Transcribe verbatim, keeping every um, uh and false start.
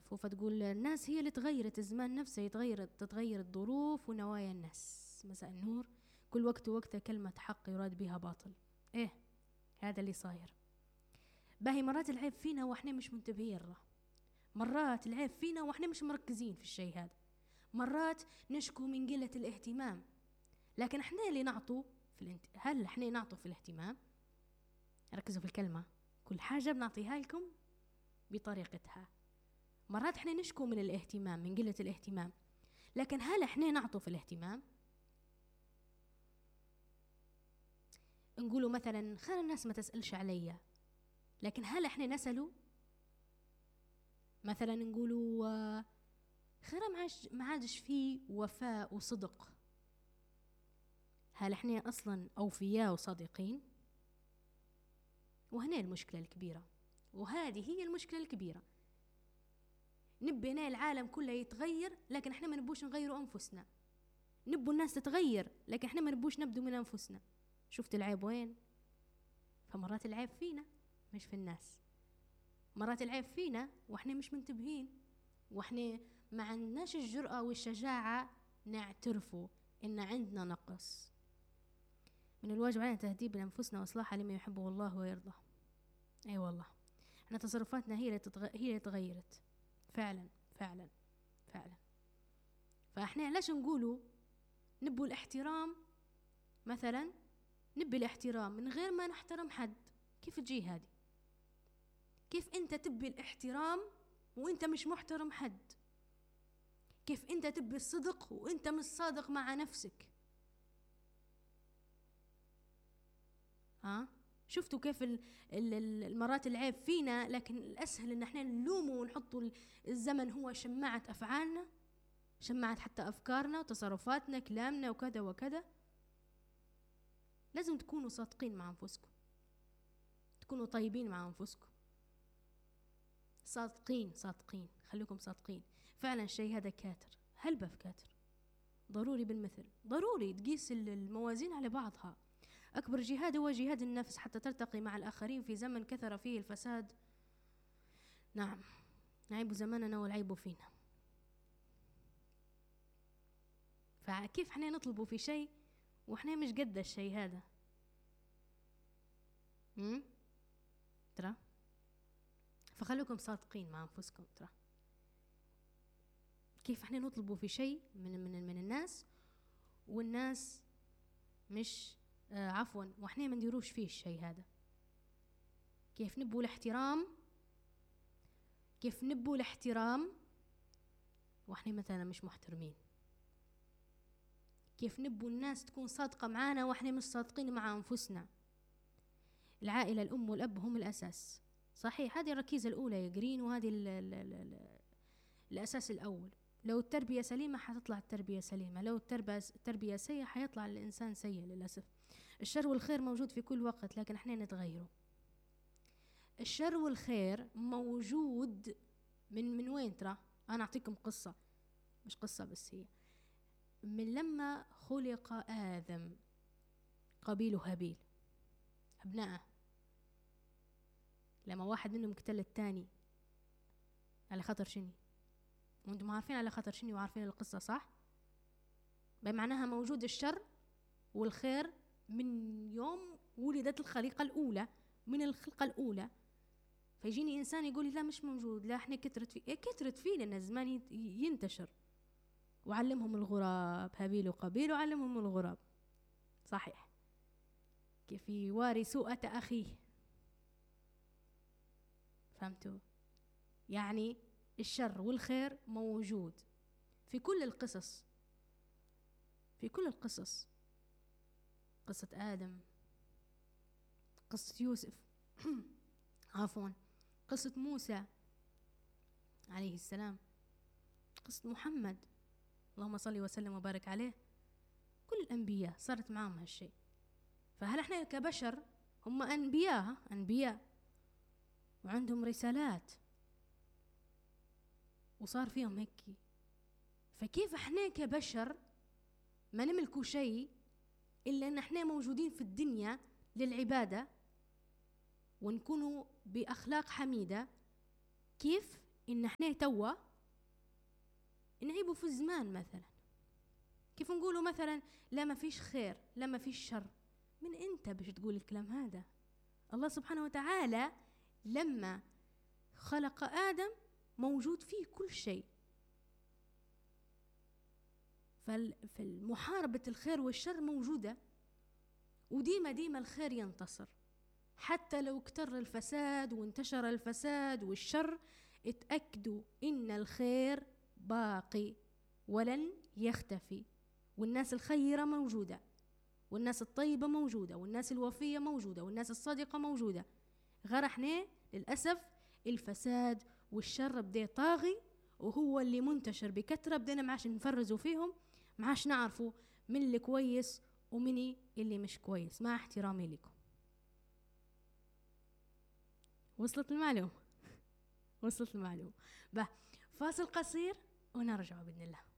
تتصرف فتقول الناس هي اللي تغيرت، الزمان نفسه يتغير، تتغير الظروف ونوايا الناس. مساء النور. كل وقت وقته كلمة حق يراد بها باطل. ايه هذا اللي صاير. باهي مرات العيب فينا واحنا مش منتبهين له، مرات العيب فينا واحنا مش مركزين في الشيء هذا، مرات نشكو من قلة الاهتمام، لكن احنا اللي نعطوا في الانت... هل احنا نعطوا في الاهتمام؟ ركزوا في الكلمة، كل حاجة بنعطيها لكم بطريقتها. مرات احنا نشكو من الاهتمام، من قلة الاهتمام، لكن هل احنا نعطوا في الاهتمام؟ نقولوا مثلا خير الناس ما تسألش عليا، لكن هل احنا نسألوا؟ مثلا نقولوا خير ما عادش فيه وفاء وصدق، هل احنا اصلا اوفياء وصادقين؟ وهنا المشكلة الكبيرة، وهذه هي المشكلة الكبيرة. نبينا العالم كله يتغير، لكن احنا ما نبوش نغيروا انفسنا. نبوا الناس تتغير، لكن احنا ما نبوش نبدو من انفسنا. شفت العيب وين؟ فمرات العيب فينا مش في الناس، مرات العيب فينا واحنا مش منتبهين، واحنا ما عندناش الجرأة والشجاعة نعترفوا ان عندنا نقص. من الواجب علينا تهذيب لانفسنا واصلاحها لما يحبه الله ويرضاه. اي أيوة والله احنا تصرفاتنا هي اللي تتغ... هي اللي تغيرت فعلا فعلا فعلا. فاحنا علاش نقولوا نبوا الاحترام؟ مثلا نبي الاحترام من غير ما نحترم حد، كيف تجي هذه؟ كيف انت تبي الاحترام وانت مش محترم حد؟ كيف انت تبي الصدق وانت مش صادق مع نفسك؟ ها شفتوا كيف المرات العيب فينا، لكن الاسهل ان احنا نلومه ونحطوا الزمن هو شماعة افعالنا، شماعة حتى افكارنا وتصرفاتنا كلامنا وكذا وكذا. لازم تكونوا صادقين مع انفسكم، تكونوا طيبين مع انفسكم، صادقين صادقين، خليكم صادقين. فعلا الشيء هذا كاتر، هلبة في كاتر، ضروري بالمثل، ضروري تقيس الموازين على بعضها. أكبر جهاد هو جهاد النفس حتى ترتقي مع الآخرين في زمن كثر فيه الفساد. نعم نعيب زماننا والعيب فينا. فكيف احنا نطلبوا في شيء واحنا مش قد الشيء هذا؟ امم ترى فخلوكم صادقين مع انفسكم. ترى كيف احنا نطلبوا في شيء من من من الناس والناس مش آه عفوا واحنا ما نديروش فيه الشيء هذا؟ كيف نبوا الاحترام؟ كيف نبوا الاحترام واحنا مثلا مش محترمين؟ كيف نبوا الناس تكون صادقة معانا واحنا مش صادقين مع انفسنا؟ العائلة الام والاب هم الاساس، صحيح هذه الركيزة الاولى يا جرين، وهذه ال ال ال ال الاساس الاول. لو التربية سليمة حتطلع التربية سليمة، لو التربية التربية سيئة حيطلع الانسان سيء للاسف. الشر والخير موجود في كل وقت، لكن احنا نتغيره. الشر والخير موجود من من وين ترى؟ انا اعطيكم قصة، مش قصة بس، هي من لما خلق آدم قابيل وهابيل أبناءه، لما واحد منهم قتل الثاني على خطر شني؟ وانتم عارفين على خطر شني وعارفين القصة صح؟ بمعناها موجود الشر والخير من يوم ولدت الخليقة الأولى، من الخلقة الأولى. فيجيني إنسان يقول لي لا مش موجود، لا احنا كترت فيه. إيه كترت فيه؟ لأن الزمان ينتشر. وعلمهم الغراب، هابيل وقابيل وعلمهم الغراب، صحيح، كيف يواري سوءة أخيه. فهمتوا؟ يعني الشر والخير موجود في كل القصص، في كل القصص. قصة آدم، قصة يوسف عفوا، قصة موسى عليه السلام، قصة محمد اللهم صل وسلم وبارك عليه. كل الأنبياء صارت معهم هالشيء. فهل احنا كبشر هم أنبياء أنبياء وعندهم رسالات وصار فيهم هيك؟ فكيف احنا كبشر ما نملكوا شيء إلا أن احنا موجودين في الدنيا للعبادة ونكونوا بأخلاق حميدة؟ كيف إن احنا توا نعيبوا في الزمان مثلا، كيف نقولوا مثلا لا ما فيش خير لا ما فيش شر. من انت باش تقول الكلام هذا؟ الله سبحانه وتعالى لما خلق آدم موجود فيه كل شيء، فالمحاربة الخير والشر موجودة، وديما ديما الخير ينتصر. حتى لو اكتر الفساد وانتشر الفساد والشر، اتأكدوا إن الخير باقي ولن يختفي، والناس الخيرة موجودة، والناس الطيبة موجودة، والناس الوفية موجودة، والناس الصادقة موجودة. غير احنا للأسف الفساد والشر بدأ طاغي، وهو اللي منتشر بكثرة، بدينا معاش نفرزوا فيهم، معاش نعرفوا من اللي كويس ومن اللي مش كويس، مع احترامي لكم. وصلت المعلومة؟ وصلت المعلومة. به فاصل قصير ونرجع بإذن الله.